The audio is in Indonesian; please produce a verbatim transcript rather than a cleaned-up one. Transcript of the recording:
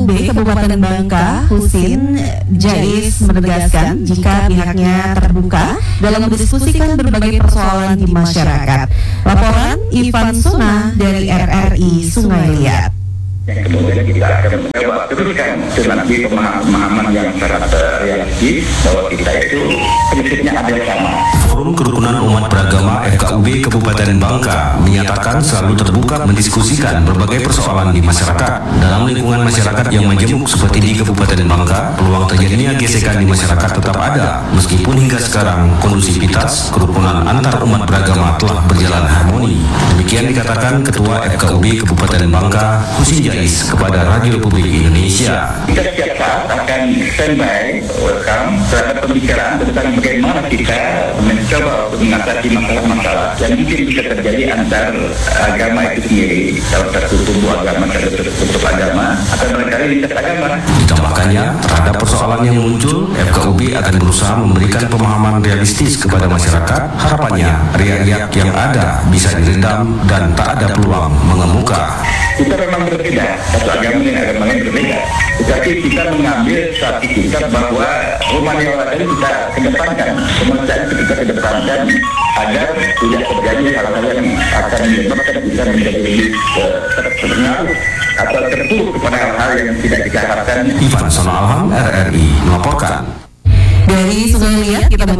U B Kabupaten Bangka, Husin Jais, menegaskan jika pihaknya terbuka dalam mendiskusikan berbagai persoalan di masyarakat. Laporan Ivan Sona dari R R I Sungai Liat. Yang kemudian kita akan mencoba teruskan nanti pemahaman yang sangat realistis bahwa kita itu prinsipnya ada sama. Forum Kerukunan Umat Beragama F K U B Kabupaten Bangka menyatakan selalu terbuka mendiskusikan berbagai persoalan di masyarakat. Dalam lingkungan masyarakat yang majemuk seperti di Kabupaten Bangka, peluang terjadinya gesekan di masyarakat tetap ada. Meskipun hingga sekarang kondusivitas kerukunan antar umat beragama telah berjalan harmoni. Demikian dikatakan Ketua F K U B Kabupaten Bangka, Husin Jais, kepada Radio Republik Indonesia. Kita setiap saat akan standby, welcome terhadap pembicaraan tentang bagaimana kita mencoba untuk mengatasi masalah-masalah yang mungkin bisa terjadi antar agama itu sendiri, salah satu tubuh agama dan tubuh agama atau barangkali lintas agama. Ditambahkannya, terhadap persoalan yang muncul, F K U B akan berusaha memberikan pemahaman realistis kepada masyarakat. Harapannya, riak-riak yang ada bisa diredam dan tak ada peluang mengemuka. Kita memang berbeda, satu agama dengan agama lain berbeda. Tetapi kita mengambil satu sikap bahwa rumah dewasa ini kita kedepankan, kemanusiaan itu kita kedepankan agar tidak terjadi hal-hal yang akan menyebabkan kita menjadi lebih terpengaruh atau terpuruk kepada hal-hal yang tidak kita harapkan. Ivan Sona Alham, R R I melaporkan. Dari Sungai Liat kita